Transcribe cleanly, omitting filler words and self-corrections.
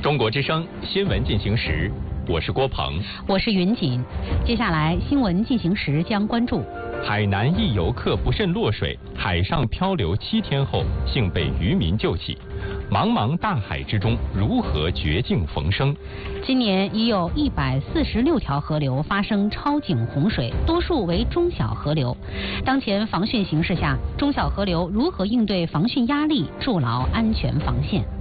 中国之声新闻进行时，我是郭鹏， 我是云锦。接下来新闻进行时将关注： 海南一游客不慎落水，海上漂流7天后幸被渔民救起。茫茫大海之中，如何绝境逢生？ 今年已有146条河流发生超警洪水，多数为中小河流。当前防汛形势下，中小河流如何应对防汛压力，筑牢安全防线？